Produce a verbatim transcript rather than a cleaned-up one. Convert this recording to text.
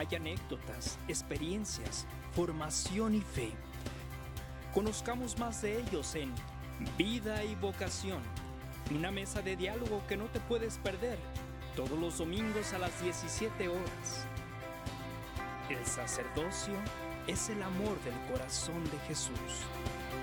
hay anécdotas, experiencias, formación y fe. Conozcamos más de ellos en Vida y Vocación, una mesa de diálogo que no te puedes perder todos los domingos a las diecisiete horas. El sacerdocio es el amor del corazón de Jesús.